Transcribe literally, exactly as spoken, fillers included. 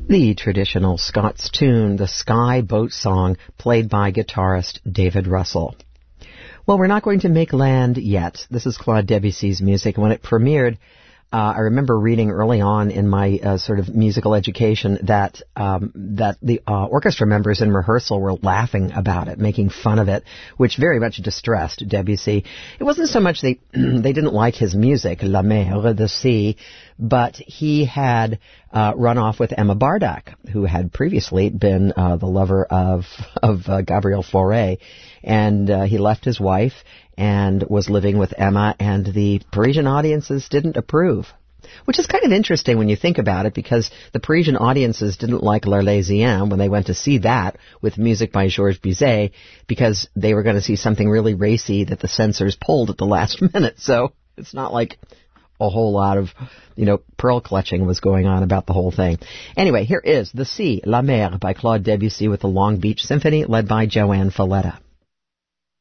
The traditional Scots tune, the Sky Boat Song, played by guitarist David Russell. Well, we're not going to make land yet. This is Claude Debussy's music. When it premiered, uh, I remember reading early on in my uh, sort of musical education that um, that the uh, orchestra members in rehearsal were laughing about it, making fun of it, which very much distressed Debussy. It wasn't so much they they didn't like his music, La Mer, the sea, but he had uh, run off with Emma Bardak, who had previously been uh, the lover of of uh, Gabriel Fauré, and uh, he left his wife and was living with Emma, and the Parisian audiences didn't approve. Which is kind of interesting when you think about it, because the Parisian audiences didn't like L'Arlésienne when they went to see that with music by Georges Bizet, because they were going to see something really racy that the censors pulled at the last minute. So it's not like a whole lot of, you know, pearl clutching was going on about the whole thing. Anyway, here is The Sea, La Mer by Claude Debussy with the Long Beach Symphony led by Joanne Falletta.